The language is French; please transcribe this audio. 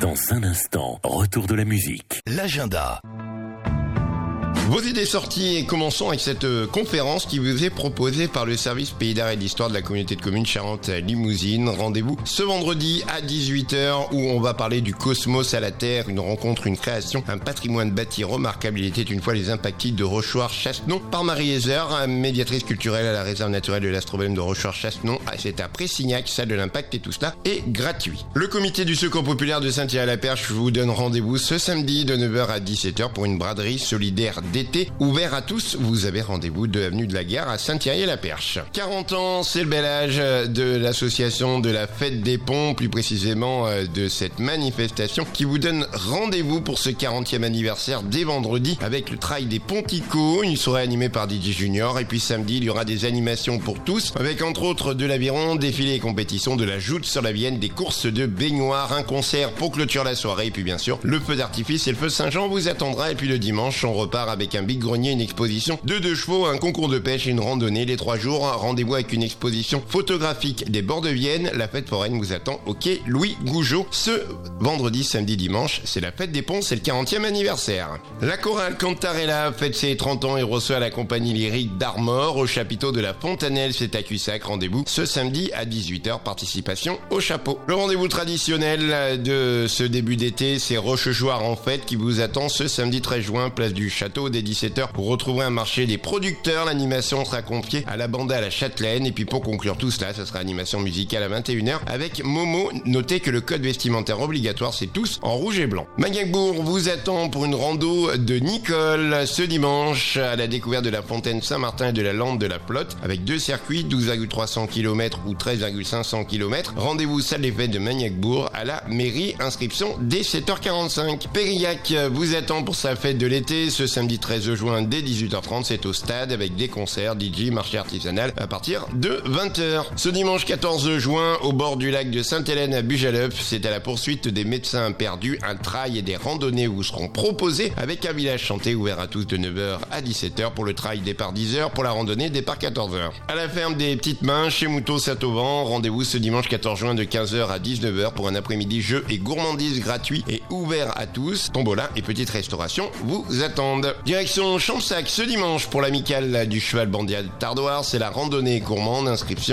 Dans un instant, retour de la musique. L'agenda. Vos idées sorties, et commençons avec cette conférence qui vous est proposée par le service Pays d'Art et d'Histoire de la communauté de communes Charente-Limousine. Rendez-vous ce vendredi à 18h où on va parler du cosmos à la Terre, une rencontre, une création, un patrimoine bâti remarquable. Il était une fois les Impactides de Rochechouart-Chassenon par Marie Hezer, médiatrice culturelle à la réserve naturelle de l'Astrobème de Rochechouart-Chassenon. C'est à Pressignac, salle de l'Impact, et tout cela est gratuit. Le comité du Secours populaire de Saint-Thierry-la-Perche vous donne rendez-vous ce samedi de 9h à 17h pour une braderie solidaire d'été ouvert à tous. Vous avez rendez-vous de l'avenue de la Gare à Saint-Thierry-la-Perche. 40 ans, c'est le bel âge de l'association de la Fête des Ponts, plus précisément de cette manifestation qui vous donne rendez-vous pour ce 40e anniversaire dès vendredi avec le trail des Ponticos, une soirée animée par DJ Junior, et puis samedi il y aura des animations pour tous avec entre autres de l'aviron, défilés et compétitions, de la joute sur la Vienne, des courses de baignoire, un concert pour clôturer la soirée, et puis bien sûr le feu d'artifice et le feu Saint-Jean vous attendra. Et puis le dimanche on repart avec un big grenier, une exposition de 2 chevaux, un concours de pêche et une randonnée. Les 3 jours, rendez-vous avec une exposition photographique des bords de Vienne. La fête foraine vous attend au quai Louis Gougeot. Ce vendredi, samedi, dimanche, c'est la fête des ponts, c'est le 40e anniversaire. La chorale Cantarella fête ses 30 ans et reçoit la compagnie lyrique d'Armor au chapiteau de la Fontanelle, c'est à Cussac. Rendez-vous ce samedi à 18h, participation au chapeau. Le rendez-vous traditionnel de ce début d'été, c'est Rochechouart en fête qui vous attend ce samedi 13 juin, place du château dès 17h. Pour retrouver un marché des producteurs, l'animation sera confiée à la bande à la Châtelaine. Et puis pour conclure tout cela, ça sera animation musicale à 21h avec Momo. Notez que le code vestimentaire obligatoire, c'est tous en rouge et blanc. Magnac-Bourg vous attend pour une rando de Nicole ce dimanche à la découverte de la fontaine Saint-Martin et de la lande de la Flotte avec 2 circuits, 12,300 km ou 13,500 km. Rendez-vous salle des fêtes de Magnac-Bourg à la mairie. Inscription dès 7h45. Périllac vous attend pour sa fête de l'été ce samedi 13 juin dès 18h30, c'est au stade avec des concerts, DJ, marché artisanal à partir de 20h. Ce dimanche 14 juin, au bord du lac de Sainte-Hélène à Bujaleup, c'est à la poursuite des médecins perdus. Un trail et des randonnées vous seront proposés avec un village chanté ouvert à tous de 9h à 17h. Pour le trail, départ 10h, pour la randonnée, départ 14h. À la ferme des Petites Mains, chez Moutot-Saint-Auvent, rendez-vous ce dimanche 14 juin de 15h à 19h pour un après-midi jeux et gourmandises gratuits et ouvert à tous. Tombola et petite restauration vous attendent. Direction Champsac ce dimanche pour l'amicale du cheval bandial Tardoir, c'est la randonnée gourmande. Inscription